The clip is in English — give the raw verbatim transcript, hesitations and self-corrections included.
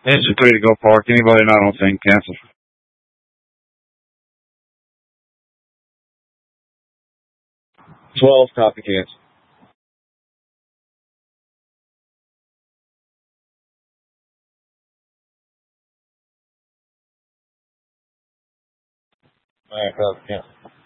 Engine three to go park. Anybody not on scene, cancel. twelve, copy, cancel. Alright, copy, cancel.